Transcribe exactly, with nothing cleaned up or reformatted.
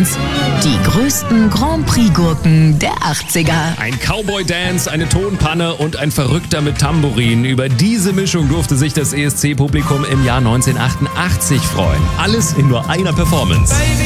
uns die größten Grand Prix-Gurken der achtziger. Ein Cowboy-Dance, eine Tonpanne und ein Verrückter mit Tambourin. Über diese Mischung durfte sich das E S C-Publikum im Jahr neunzehnhundertachtundachtzig freuen. Alles in nur einer Performance.